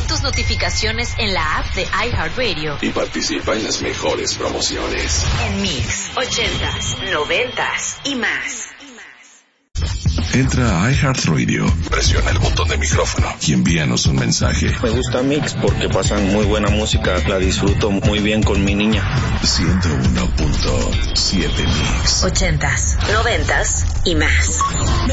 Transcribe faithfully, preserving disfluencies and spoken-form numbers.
tus notificaciones en la app de iHeartRadio y participa en las mejores promociones. En Mix, ochentas, noventas y más. Entra a iHeartRadio, presiona el botón de micrófono y envíanos un mensaje. Me gusta Mix porque pasan muy buena música, la disfruto muy bien con mi niña. ciento uno punto siete Mix. Ochentas, noventas y más.